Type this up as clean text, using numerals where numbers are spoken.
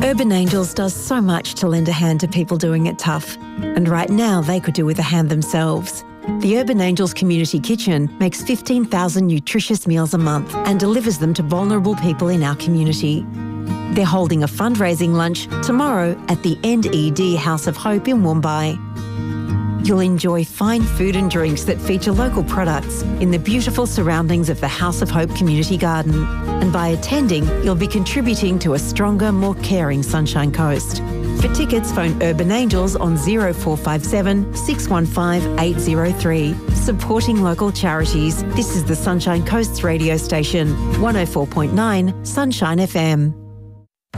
Urban Angels does so much to lend a hand to people doing it tough. And right now, they could do with a hand themselves. The Urban Angels Community Kitchen makes 15,000 nutritious meals a month and delivers them to vulnerable people in our community. They're holding a fundraising lunch tomorrow at the End ED House of Hope in Woombye. You'll enjoy fine food and drinks that feature local products in the beautiful surroundings of the House of Hope Community Garden. And by attending, you'll be contributing to a stronger, more caring Sunshine Coast. For tickets, phone Urban Angels on 0457 615 803. Supporting local charities, this is the Sunshine Coast's radio station, 104.9 Sunshine FM.